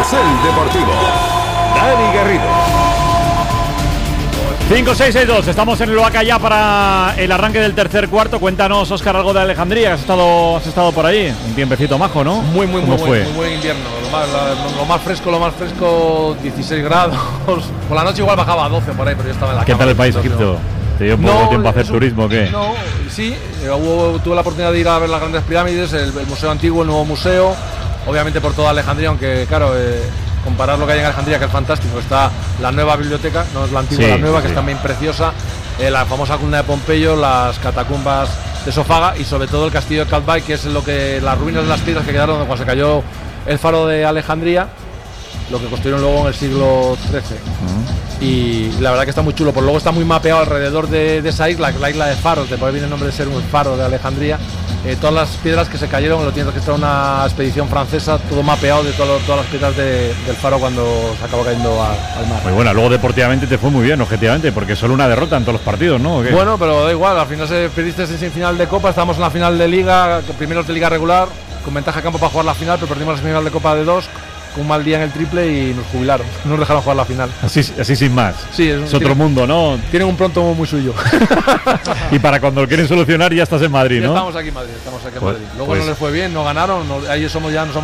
Carrusel Deportivo. Dani Garrido. 5-6-6-2, estamos en el Oaca ya para el arranque del tercer cuarto. Cuéntanos, Óscar, algo de Alejandría, que has estado por ahí. Un tiempecito majo, ¿no? Muy buen invierno. Lo más fresco, 16 grados. Por la noche igual bajaba a 12 por ahí, pero yo estaba en la cama. ¿Qué tal el país, Egipto? ¿Te dio poco tiempo a hacer turismo o qué? No, sí, tuve la oportunidad de ir a ver las grandes pirámides, el museo antiguo, el nuevo museo, obviamente por toda Alejandría, aunque claro, comparar lo que hay en Alejandría, que es fantástico, está la nueva biblioteca, no es la antigua, la nueva, que es también preciosa, la famosa columna de Pompeyo, las catacumbas de Sofaga y sobre todo el castillo de Calvay, que es las ruinas de las piedras que quedaron cuando se cayó el faro de Alejandría, lo que construyeron luego en el siglo XIII. Y la verdad que está muy chulo, por luego está muy mapeado alrededor de esa isla, la isla de faros, de por ahí viene el nombre de ser un faro de Alejandría. Todas las piedras que se cayeron, lo tiene registrado una expedición francesa, todo mapeado de todas las piedras del faro cuando se acabó cayendo al mar. Muy buena, luego deportivamente te fue muy bien, objetivamente, porque solo una derrota en todos los partidos, ¿no? Bueno, pero da igual, al final perdiste en semifinal de Copa, estábamos en la final de Liga, primeros de Liga regular, con ventaja de campo para jugar la final, pero perdimos la semifinal de Copa de 2, con un mal día en el triple y nos jubilaron, no nos dejaron jugar la final. Así sin más. Sí, es otro mundo, ¿no? Tienen un pronto muy suyo. Y para cuando lo quieren solucionar ya estás en Madrid, ¿no? Estamos aquí en Madrid. Luego no les fue bien, no ganaron, ellos somos